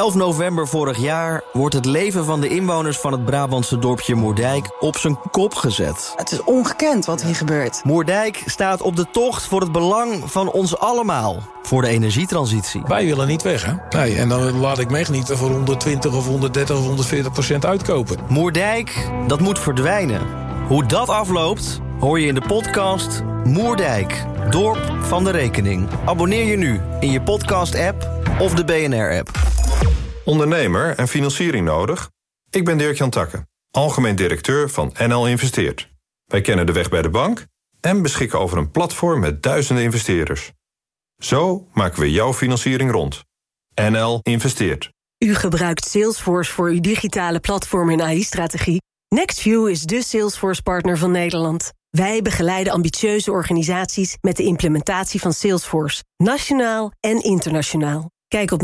11 november vorig jaar wordt het leven van de inwoners van het Brabantse dorpje Moerdijk op zijn kop gezet. Het is ongekend wat hier gebeurt. Moerdijk staat op de tocht voor het belang van ons allemaal. Voor de energietransitie. Wij willen niet weg, hè? Nee, en dan laat ik me echt niet voor 120 of 130 of 140% uitkopen. Moerdijk, dat moet verdwijnen. Hoe dat afloopt, hoor je in de podcast Moerdijk, Dorp van de Rekening. Abonneer je nu in je podcast-app of de BNR-app. Ondernemer en financiering nodig? Ik ben Dirk-Jan Takke, algemeen directeur van NL Investeert. Wij kennen de weg bij de bank en beschikken over een platform met duizenden investeerders. Zo maken we jouw financiering rond. NL Investeert. U gebruikt Salesforce voor uw digitale platform en AI-strategie. NextView is de Salesforce-partner van Nederland. Wij begeleiden ambitieuze organisaties met de implementatie van Salesforce. Nationaal en internationaal. Kijk op